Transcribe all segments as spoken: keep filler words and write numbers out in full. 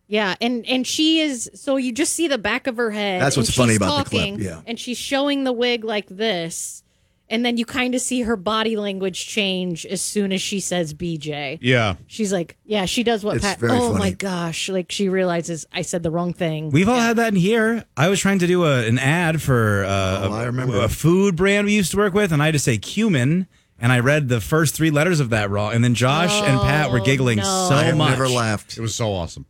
Yeah, and and she is, so you just see the back of her head. That's what's and funny she's about talking, the clip, yeah. And she's showing the wig like this, and then you kind of see her body language change as soon as she says B J. Yeah. She's like, yeah, she does what It's Pat, very oh funny. my gosh, like she realizes I said the wrong thing. We've all had that in here. I was trying to do a, an ad for uh, Oh, I a, remember. a food brand we used to work with, and I had to say cumin, and I read the first three letters of that wrong, and then Josh and Pat were giggling no. so I have much. never laughed. It was so awesome.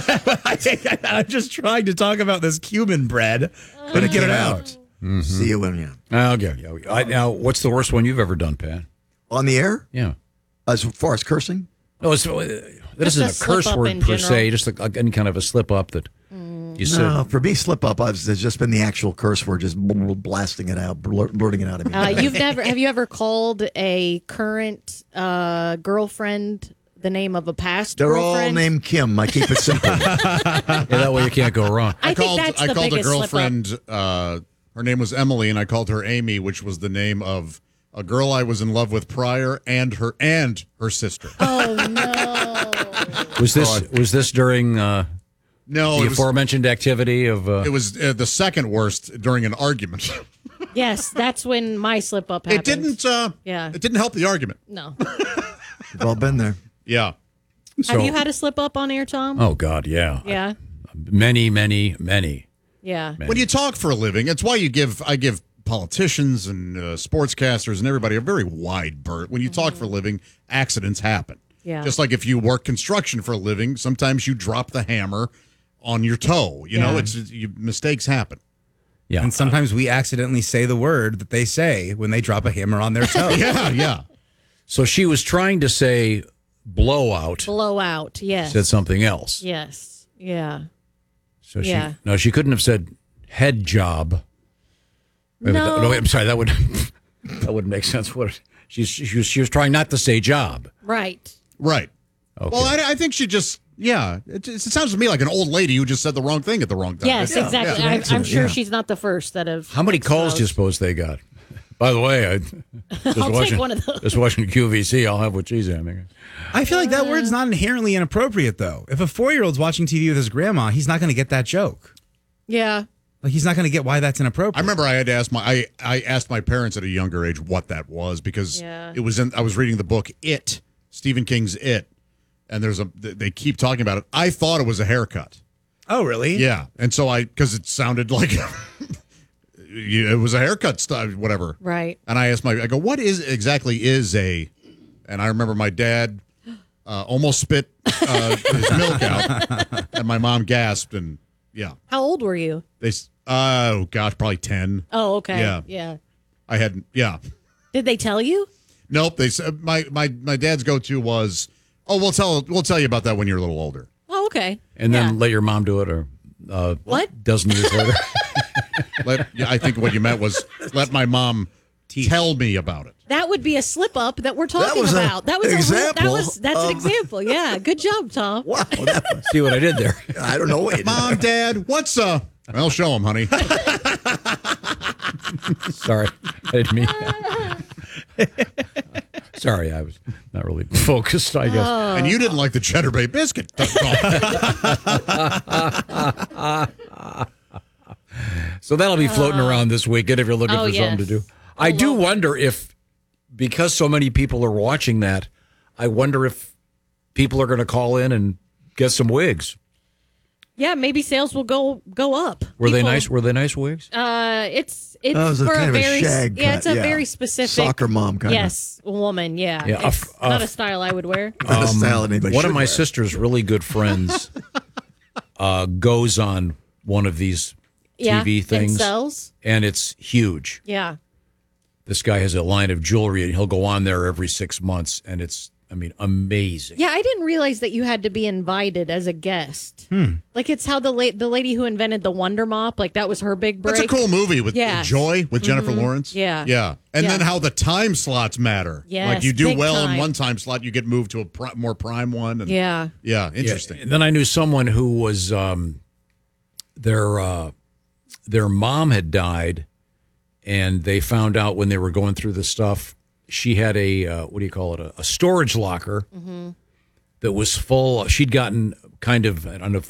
I, I'm just trying to talk about this cumin bread. Couldn't get it out. See you when you Okay. Yeah. I, now, what's the worst one you've ever done, Pat? on the air. Yeah. As far as cursing, No, it's, that Just isn't a a curse slip-up word in per general. se, just like any kind of a slip up that you said. no. For me, slip up. I've, it's just been the actual curse word, just bl- bl- blasting it out, blur, blurting it out of me. Uh, you've never, have you ever called a current uh, girlfriend the name of a past They're all girlfriend? named Kim. I keep it simple. Yeah, that way you can't go wrong. I, I think called that's I the called a biggest slip-up. girlfriend. Uh, her name was Emily, and I called her Amy, which was the name of a girl I was in love with prior, and her and her sister. Oh no! Was this was this during uh, No, the it was, aforementioned activity of? Uh, it was uh, the second worst during an argument. Yes, that's when my slip up happened. It didn't. Uh, Yeah. It didn't help the argument. No. We've all been there. Yeah. so, Have you had a slip up on air, Tom? Oh God, yeah, Yeah. many, many, many. Yeah. When you talk for a living, it's why you give. I give politicians and uh, sportscasters and everybody a very wide berth. When you talk for a living, accidents happen. Yeah. Just like if you work construction for a living, sometimes you drop the hammer on your toe. You know, Yeah. it's you, mistakes happen. Yeah, And sometimes we accidentally say the word that they say when they drop a hammer on their toe. Yeah, yeah. so she was trying to say blowout, Blowout. Yes. said something else. Yes. Yeah. So she Yeah. no, she couldn't have said head job. Wait, No. wait, no, wait, I'm sorry. That would that wouldn't make sense. What she's she was she was trying not to say job. Right. Right. Okay. Well, I, I think she just, yeah. It, it sounds to me like an old lady who just said the wrong thing at the wrong time. Yes, Yeah. exactly. Yeah. I, I'm accident, sure yeah. she's not the first that have. How many calls do you exposed. suppose they got? By the way, I just I'll watching, take one of those. Just watching Q V C. I'll have what she's having. I feel like that word's not inherently inappropriate, though. If a four-year-old's watching T V with his grandma, he's not going to get that joke. Yeah. Like, he's not going to get why that's inappropriate. I remember I had to ask my I, I asked my parents at a younger age what that was because Yeah. it was in I was reading the book It, Stephen King's It, and there's a they keep talking about it. I thought it was a haircut. Oh, really? Yeah, and so I because it sounded like it was a haircut stuff, whatever. Right. And I asked my I go, what is exactly is a? And I remember my dad uh, almost spit uh, his milk out, and my mom gasped, and yeah, How old were you? they s- oh gosh, probably ten. Oh, okay. Yeah. Yeah. I had yeah. Did they tell you? Nope. They said my my my dad's go to was, oh, we'll tell we'll tell you about that when you're a little older. Oh, okay. And then Yeah. let your mom do it, or uh, What? dozen years later. Let, yeah, I think what you meant was let my mom tell me about it. That would be a slip up that we're talking was a about. That was a real- example that was that's an of- example. Yeah. Good job, Tom. Wow, that was, See what I did there? I don't know. What Mom, Dad, what's uh? Well, show him, honey. Sorry, I didn't mean that. Sorry, I was not really focused, I guess. And you didn't like the Cheddar Bay biscuit. So that'll be floating around this weekend if you're looking Oh, for yes. something to do. I do wonder if, because so many people are watching that, I wonder if people are going to call in and get some wigs. Yeah, maybe sales will go go up. Were they People- nice? Were they nice wigs? Uh, it's it's Oh, it was a for kind a of a very shag yeah, cut, it's a yeah. very specific Soccer mom kind of. yes woman. Yeah, Yeah, a it's f- a not a f- style I would wear. Not a style anybody One of should my wear. sister's really good friends uh, goes on one of these yeah, T V and things, sells. and it's huge. Yeah, This guy has a line of jewelry, and he'll go on there every six months, and it's, I mean, amazing. yeah. I didn't realize that you had to be invited as a guest. Hmm. Like it's how the la- the lady who invented the Wonder Mop, like that was her big break. That's a cool movie with Yeah. Joy with Jennifer Lawrence. Yeah. yeah, and Yeah. then how the time slots matter. Yes, like you do big well time. in one time slot, you get moved to a pri- more prime one. And Yeah, yeah, interesting. Yeah. And then I knew someone who was um, their uh, their mom had died, and they found out when they were going through the stuff. She had a uh, what do you call it? A, a storage locker that was full. She'd gotten kind of I don't know if